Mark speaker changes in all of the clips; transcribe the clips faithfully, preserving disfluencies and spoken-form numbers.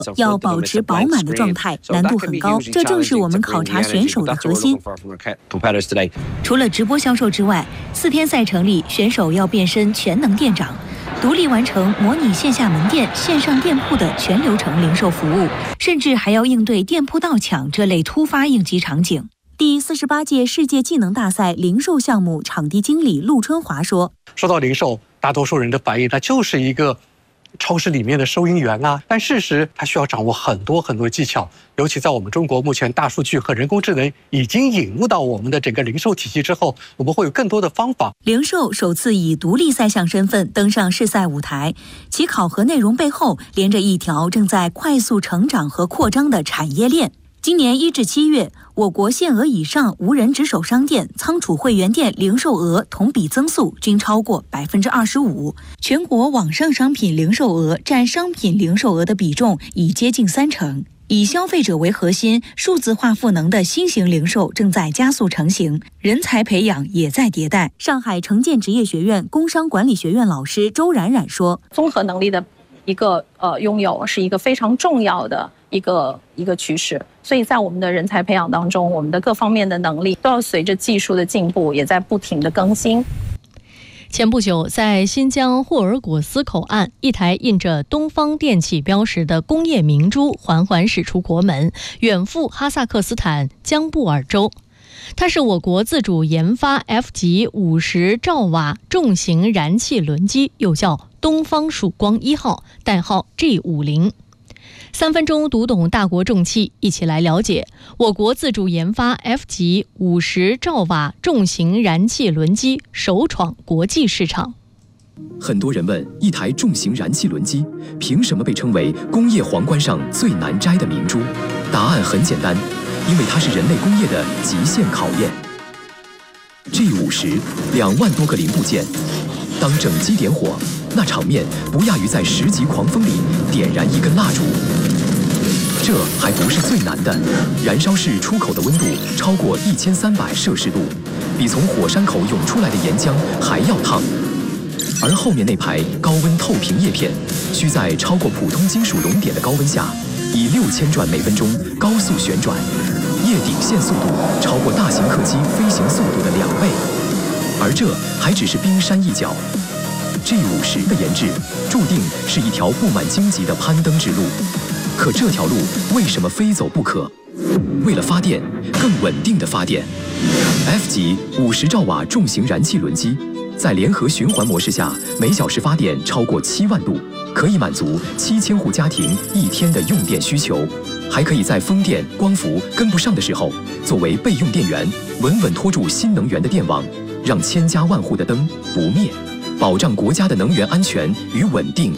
Speaker 1: 要保持饱满的状态，难度很高，这正是我们考察选手的核心。除了直播销售之外，四天赛程里，选手要变身全能店长，独立完成模拟线下门店、线上店铺的全流程零售服务，甚至还要应对店铺盗抢这类突发应急场景。第四十八届世界技能大赛零售项目场地经理陆春华说：“
Speaker 2: 说到零售，大多数人的反应，它就是一个超市里面的收银员啊。但事实，它需要掌握很多很多技巧，尤其在我们中国目前大数据和人工智能已经引入到我们的整个零售体系之后，我们会有更多的方法。”
Speaker 1: 零售首次以独立赛项身份登上世赛舞台，其考核内容背后连着一条正在快速成长和扩张的产业链。今年一至七月，我国限额以上无人值守商店、仓储会员店零售额同比增速均超过百分之二十五，全国网上商品零售额占商品零售额的比重已接近三成。以消费者为核心、数字化赋能的新型零售正在加速成型，人才培养也在迭代。上海城建职业学院工商管理学院老师周冉冉说：“
Speaker 3: 综合能力的一个呃拥有是一个非常重要的一个一个趋势，所以在我们的人才培养当中，我们的各方面的能力都要随着技术的进步，也在不停的更新。”
Speaker 4: 前不久，在新疆霍尔果斯口岸，一台印着东方电气标识的工业明珠缓缓驶出国门，远赴哈萨克斯坦江布尔州。它是我国自主研发 F 级五十兆瓦重型燃气轮机，又叫东方曙光一号，代号 G 五十。三分钟读懂大国重器，一起来了解我国自主研发 F 级五十兆瓦重型燃气轮机首闯国际市场。
Speaker 5: 很多人问，一台重型燃气轮机凭什么被称为工业皇冠上最难摘的明珠？答案很简单，因为它是人类工业的极限考验。G 五十两万多个零部件，当整机点火，那场面不亚于在十级狂风里点燃一根蜡烛。这还不是最难的，燃烧室出口的温度超过一千三百摄氏度，比从火山口涌出来的岩浆还要烫。而后面那排高温透屏叶片，需在超过普通金属熔点的高温下，以六千转每分钟高速旋转，液顶线速度超过大型客机飞行速度的两倍。而这还只是冰山一角。G 五十的研制注定是一条布满荆棘的攀登之路，可这条路为什么非走不可？为了发电，更稳定的发电。F 级五十兆瓦重型燃气轮机，在联合循环模式下，每小时发电超过七万度，可以满足七千户家庭一天的用电需求，还可以在风电、光伏跟不上的时候，作为备用电源，稳稳拖住新能源的电网，让千家万户的灯不灭，保障国家的能源安全与稳定。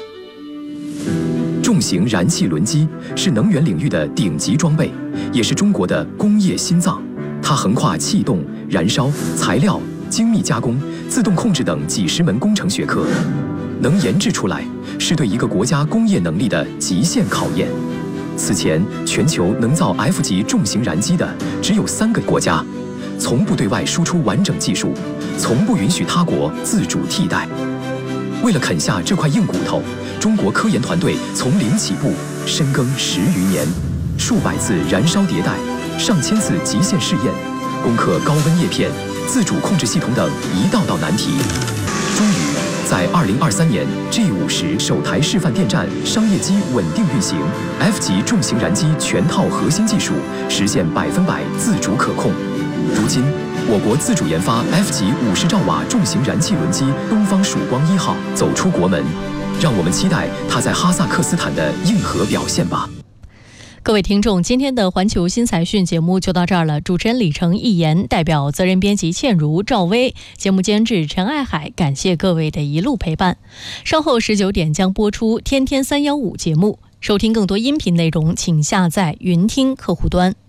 Speaker 5: 重型燃气轮机是能源领域的顶级装备，也是中国的工业心脏。它横跨气动、燃烧、材料、精密加工、自动控制等几十门工程学科，能研制出来，是对一个国家工业能力的极限考验。此前，全球能造 F 级重型燃机的只有三个国家，从不对外输出完整技术，从不允许他国自主替代。为了啃下这块硬骨头，中国科研团队从零起步，深耕十余年，数百次燃烧迭代，上千次极限试验，攻克高温叶片、自主控制系统等一道道难题。终于，在二零二三年 G 五十首台示范电站商业机稳定运行 ，F 级重型燃机全套核心技术实现百分百自主可控。如今，我国自主研发 F 级五十兆瓦重型燃气轮机东方曙光一号走出国门，让我们期待它在哈萨克斯坦的硬核表现吧。
Speaker 4: 各位听众，今天的环球新财讯节目就到这儿了。主持人李成、一言，代表责任编辑倩如、赵薇，节目监制陈爱海，感谢各位的一路陪伴。稍后十九点将播出《天天三幺五》节目，收听更多音频内容，请下载云听客户端。